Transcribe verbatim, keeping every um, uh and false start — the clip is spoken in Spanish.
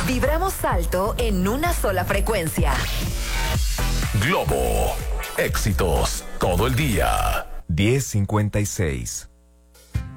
Vibramos alto en una sola frecuencia. Globo. Éxitos todo el día. diez cincuenta y seis.